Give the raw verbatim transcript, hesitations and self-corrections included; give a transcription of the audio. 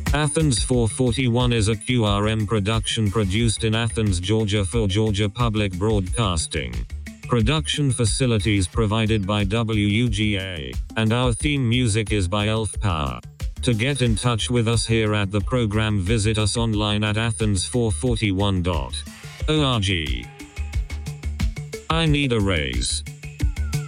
Athens four forty-one is a Q R M production produced in Athens, Georgia for Georgia Public Broadcasting. Production facilities provided by W U G A, and our theme music is by Elf Power. To get in touch with us here at the program, visit us online at athens four forty-one dot org. I need a raise.